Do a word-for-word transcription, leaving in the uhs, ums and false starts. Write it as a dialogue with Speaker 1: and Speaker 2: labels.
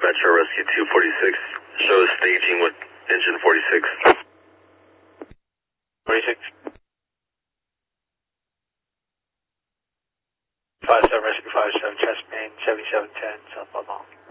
Speaker 1: Metro Rescue two forty-six, show staging with engine forty-six.
Speaker 2: forty-six. five seven Rescue five seven, chest main seventy-seven ten, South Baltimore.